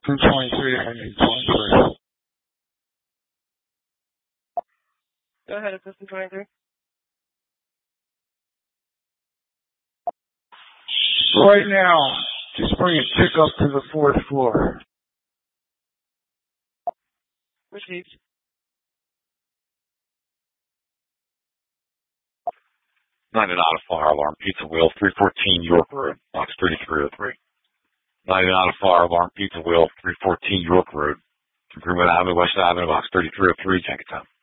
223, I need 23. Go ahead, Assistant 23. Right now, just bring a chick up to the 4th floor. Received. Out of fire alarm, Pizza Wheel, 314 York Road, box 3303. 99 out of fire alarm, Pizza Wheel, 314 York Road, Improvement Avenue, West Avenue, box 3303, Jenkintown.